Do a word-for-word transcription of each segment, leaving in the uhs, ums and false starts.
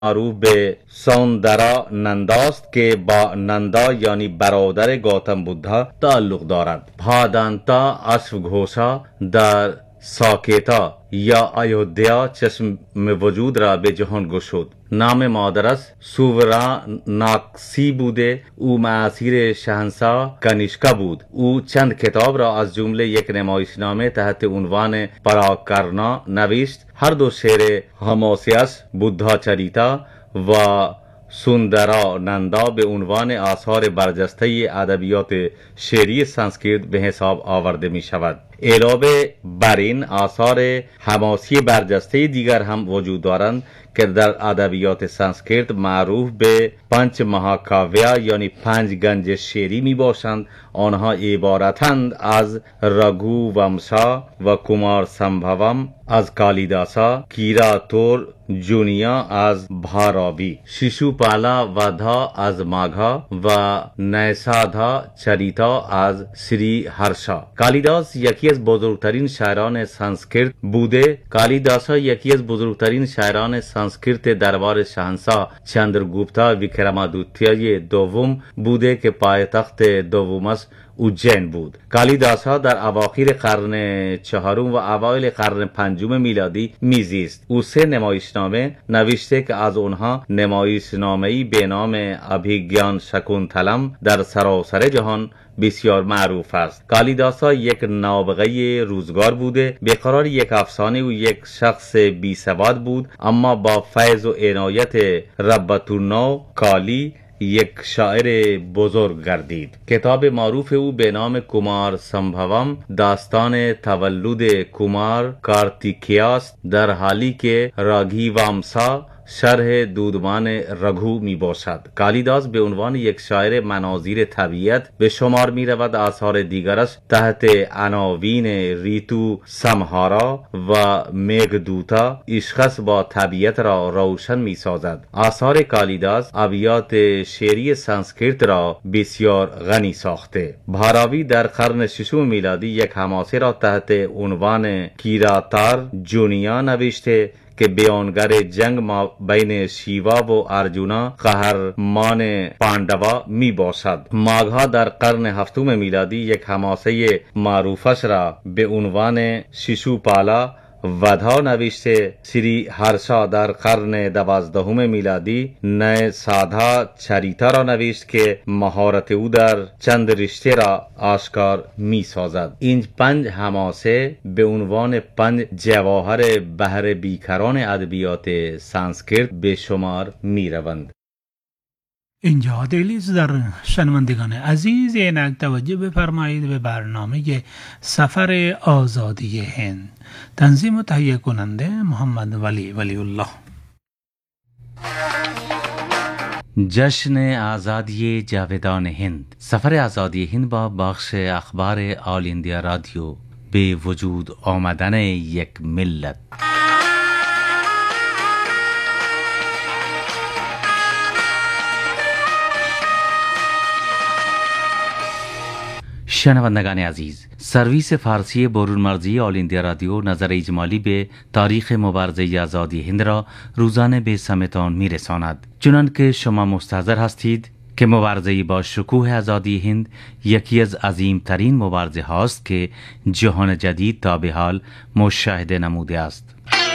معروف به سوندرا ننداست که با نندا یعنی برادر گوتم بودها تعلق دارد. پادانتا اشوگھوشا در ساکیتا یا ایودھیا چشم وجود را به جهان گشود. نام مادرش سووراناکسی بوده. او معاصر شاهنشاه کنیشکا بود. او چند کتاب را از جمله یک نمایشنامه تحت عنوان پراکارنا نوشت. هر دو شعر حماسیش بودها چریتا و سوندرا نندا به عنوان آثار برجسته ادبیات شعری سانسکریت به حساب آورده می شود. علاوه بر این آثار حماسی برجسته دیگر هم وجود دارند که در ادبیات سانسکریت معروف به پنچ مهاکاویا یعنی پنج گنج شعری می باشند. آنها عبارتند از رگو ومسا و کومار سمبھاوم از کالیداسا، کیراتور جونیا از بھاراوی، شیشوپالا ودھا از ماگها و نیسادها چریتا از سری هرشا. کالیداس یکی از بزرگترین شاعران سانسکریت بوده. کالیداسا یکی از بزرگترین شاعران سانسکریت دربار شاهنشاه چندرگوپتا ویکرمادیتیای دوم بوده که پایتخت دومش اوجین بود. کالیداسا در اواخر قرن چهارم و اوایل قرن پنجم میلادی میزیست. او سه نمایشنامه نوشته که از آنها نمایشنامه‌ای به نام ابھیگیان شکونتلم در سراسر جهان بسیار معروف است. کالیداسا یک نابغه روزگار بوده. به قرار یک افسانه و یک شخص بی سواد بود، اما با فیض و عنایت ربتونو کالی یک شاعر بزرگ گردید. کتاب معروف او به نام کومار سمبھاوم داستان تولد کومار کارتیکیاست، در حالی که راگھیوامسا شرح دودمان رگو می باشد. کالیداس به عنوان یک شاعر مناظیر طبیعت به شمار می رود. آثار دیگرش تحت عناوین ریتو سمهارا و میگدوتا عشق با طبیعت را روشن می سازد. آثار کالیداس ابیات شعری سانسکریت را بسیار غنی ساخته. بھاراوی در قرن ششم میلادی یک حماسه را تحت عنوان کیراتار جونیا نوشته که بیانگر جنگ ما بین شیوا و ارجونا قهرمان پاندوا می باشد. ماگها در قرن هفتم میلادی یک حماسه معروفش را به عنوان شیشوپالا ودھا نوشته. سری هرشا در قرن دوازدهم میلادی نئے سادھا چریتا را نوشت که مهارت او در چند رشته را آشکار می سازد. این پنج حماسه به عنوان پنج جواهر بحر بیکران ادبیات سانسکریت به شمار می روند. اینجا دلیز در شنوندگان عزیز اینک توجه بفرمایید به برنامه سفر آزادی هند. تنظیم و تهیه کننده محمد ولی ولی الله. جشن آزادی جاودان هند. سفر آزادی هند با بخش اخبار آل انڈیا رادیو به وجود آمدن یک ملت. شنوندگان عزیز، سرویس فارسی برون مرزی آل انڈیا رادیو نظر اجمالی به تاریخ مبارزه آزادی هند را روزانه به سمتان می رساند. چنانکه شما مستحضر هستید که مبارزه با شکوه آزادی هند یکی از عظیمترین مبارزه هاست که جهان جدید تا به حال مشاهده نموده است.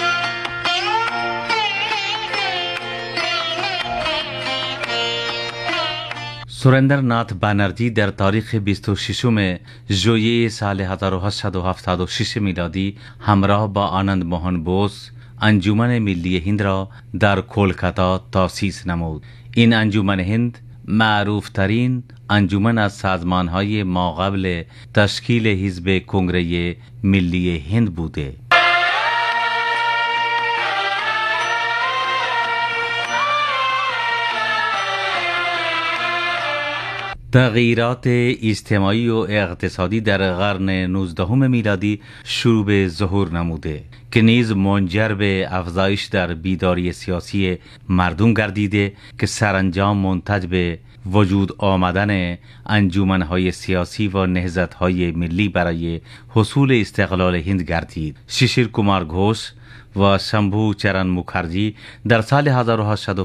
سوریندر ناتھ بنرجی در تاریخ بیست و ششم ژوئیه سال هزار و هشتصد و هفتاد و شش میلادی همراه با آنند موهن بوس انجمن ملی هند را در کلکتا تأسیس نمود. این انجمن هند معروف ترین انجمن از سازمان های ماقبل تشکیل حزب کنگره ملی هند بوده. تغییرات اجتماعی و اقتصادی در قرن نوزدهم میلادی شروع به ظهور نموده که نیز منجر به افزایش در بیداری سیاسی مردم گردیده که سرانجام منتج به وجود آمدن انجمن‌های سیاسی و نهضت‌های ملی برای حصول استقلال هند گردید. شیشیر کمار گھوش و شمبھو چرن مکھرجی در سال هزار و هشتصد و